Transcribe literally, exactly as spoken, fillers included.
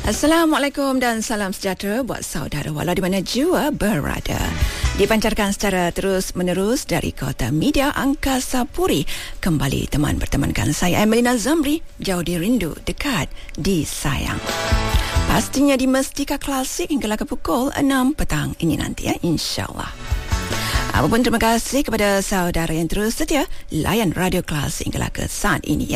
Assalamualaikum dan salam sejahtera buat saudara walau di mana jua berada. Dipancarkan secara terus-menerus dari Kota Media Angkasa Puri. Kembali teman bertemankan saya Emelina Zamri, jauh di rindu, dekat di sayang. Pastinya di Mestika Klasik hinggalah ke pukul enam petang ini nanti ya, insyaAllah. Apapun terima kasih kepada saudara yang terus setia layan Radio Klasik hinggalah ke saat ini ya.